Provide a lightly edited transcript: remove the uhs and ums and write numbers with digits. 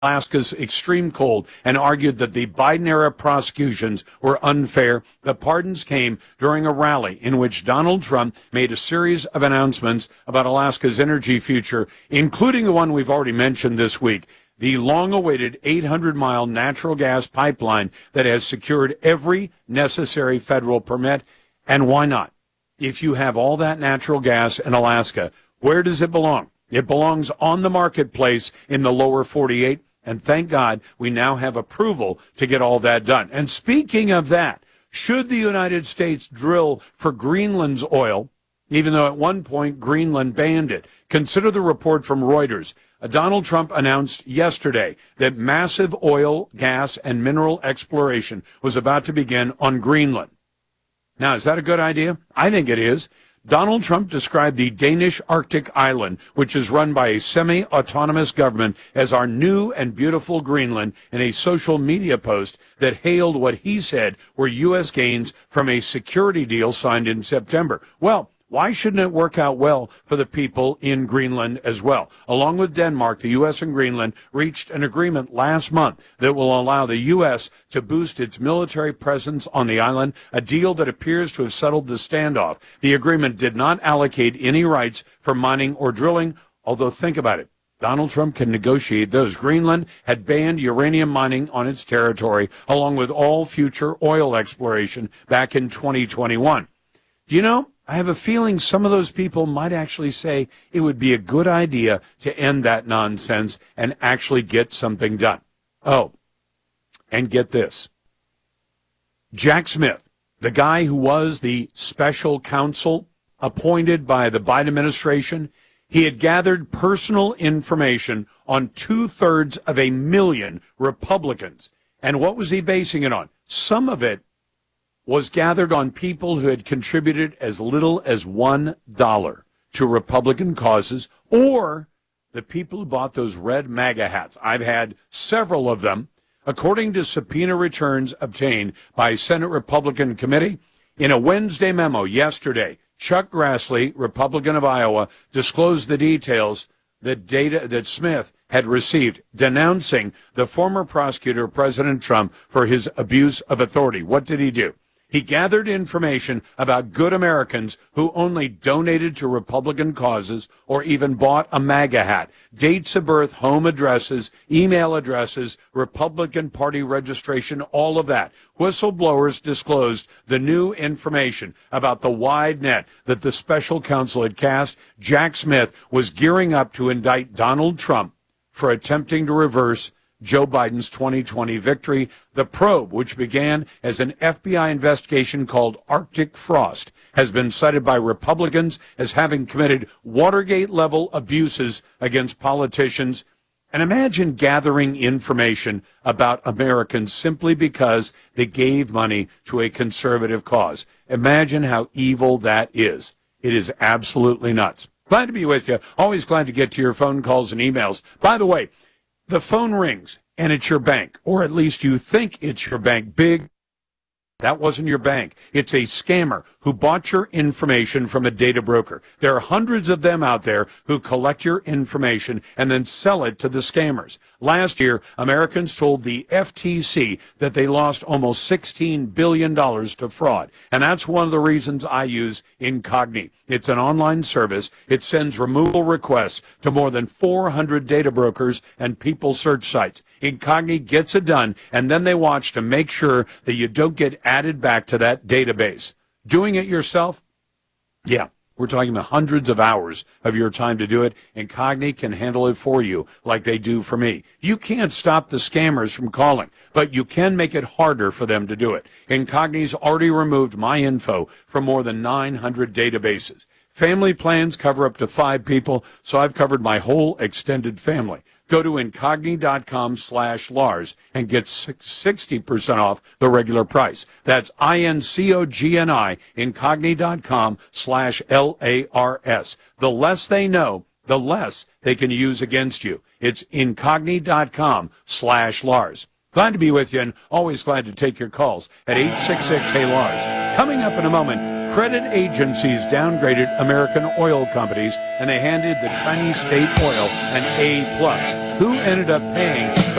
Alaska's extreme cold and argued that the Biden-era prosecutions were unfair. The pardons came during a rally in which Donald Trump made a series of announcements about Alaska's energy future, including the one we've already mentioned this week, the long-awaited 800-mile natural gas pipeline that has secured every necessary federal permit. And why not? If you have all that natural gas in Alaska, where does it belong? It belongs on the marketplace in the lower 48. And thank God we now have approval to get all that done. And speaking of that, should the United States drill for Greenland's oil, even though at one point Greenland banned it? Consider the report from Reuters. Donald Trump announced yesterday that massive oil, gas, and mineral exploration was about to begin on Greenland. Now, is that a good idea? I think it is. Donald Trump described the Danish Arctic island, which is run by a semi-autonomous government, as our new and beautiful Greenland in a social media post that hailed what he said were U.S. gains from a security deal signed in September. Well, why shouldn't it work out well for the people in Greenland as well? Along with Denmark, the U.S. and Greenland reached an agreement last month that will allow the U.S. to boost its military presence on the island, a deal that appears to have settled the standoff. The agreement did not allocate any rights for mining or drilling, although think about it. Donald Trump can negotiate those. Greenland had banned uranium mining on its territory, along with all future oil exploration back in 2021. Do you know? I have a feeling some of those people might actually say it would be a good idea to end that nonsense and actually get something done. Oh, and get this. Jack Smith, the guy who was the special counsel appointed by the Biden administration, he had gathered personal information on 2/3 of 1,000,000 Republicans. And what was he basing it on? Some of it was gathered on people who had contributed as little as $1 to Republican causes, or the people who bought those red MAGA hats. I've had several of them. According to subpoena returns obtained by Senate Republican Committee, in a Wednesday memo yesterday, Chuck Grassley, Republican of Iowa, disclosed the details that Smith had received, denouncing the former prosecutor, President Trump, for his abuse of authority. What did he do? He gathered information about good Americans who only donated to Republican causes or even bought a MAGA hat, dates of birth, home addresses, email addresses, Republican Party registration, all of that. Whistleblowers disclosed the new information about the wide net that the special counsel had cast. Jack Smith was gearing up to indict Donald Trump for attempting to reverse Joe Biden's 2020 victory. The probe, which began as an FBI investigation called Arctic Frost, has been cited by Republicans as having committed Watergate-level abuses against politicians. And imagine gathering information about Americans simply because they gave money to a conservative cause. Imagine how evil that is. It is absolutely nuts. Glad to be with you. Always glad to get to your phone calls and emails. By the way, the phone rings, and it's your bank, or at least you think it's your bank. Big. That wasn't your bank. It's a scammer who bought your information from a data broker. There are hundreds of them out there who collect your information and then sell it to the scammers. Last year, Americans told the FTC that they lost almost $16 billion to fraud. And that's one of the reasons I use Incogni. It's an online service. It sends removal requests to more than 400 data brokers and people search sites. Incogni gets it done, and then they watch to make sure that you don't get added back to that database. Doing it yourself? Yeah, we're talking about hundreds of hours of your time to do it. Incogni can handle it for you like they do for me. You can't stop the scammers from calling, but you can make it harder for them to do it. Incogni's already removed my info from more than 900 databases. Family plans cover up to 5 people, so I've covered my whole extended family. Go to Incogni.com/Lars and get 60% off the regular price. That's INCOGNI, Incogni.com/LARS. The less they know, the less they can use against you. It's Incogni.com/Lars. Glad to be with you and always glad to take your calls at 866-HEY-LARS. Coming up in a moment, Credit agencies downgraded American oil companies, and they handed the Chinese state oil an A+. Who ended up paying